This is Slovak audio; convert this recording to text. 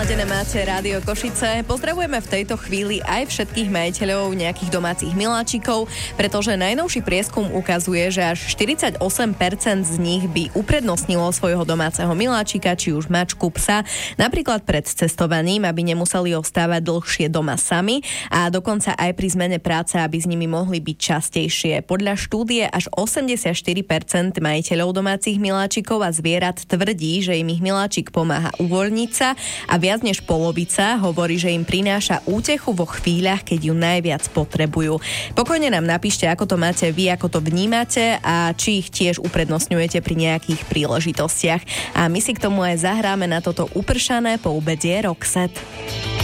Naladené máte Rádio Košice. Pozdravujeme v tejto chvíli aj všetkých majiteľov nejakých domácich miláčikov, pretože najnovší prieskum ukazuje, že až 48% z nich by uprednostnilo svojho domáceho miláčika, či už mačku, psa, napríklad pred cestovaním, aby nemuseli ostávať dlhšie doma sami a dokonca aj pri zmene práce, aby s nimi mohli byť častejšie. Podľa štúdie až 84% majiteľov domácich miláčikov a zvierat tvrdí, že im ich miláčik pomáha uvoľniť sa a viac než polovica hovorí, že im prináša útechu vo chvíľach, keď ju najviac potrebujú. Pokojne nám napíšte, ako to máte vy, ako to vnímate a či ich tiež uprednostňujete pri nejakých príležitostiach. A my si k tomu aj zahráme na toto upršané poobedie Roxette.